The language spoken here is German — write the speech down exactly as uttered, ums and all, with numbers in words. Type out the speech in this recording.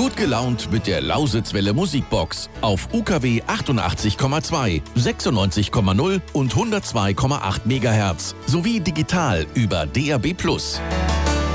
Gut gelaunt mit der Lausitzwelle Musikbox auf U K W achtundachtzig Komma zwei, sechsundneunzig Komma null und hundertzwei Komma acht Megahertz sowie digital über D A B plus.